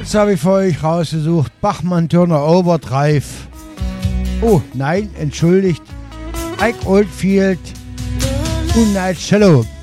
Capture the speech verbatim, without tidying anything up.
Jetzt habe ich für euch rausgesucht Bachmann Turner Overdrive. Oh, nein, entschuldigt. Ike Oldfield, Moonlight Cello.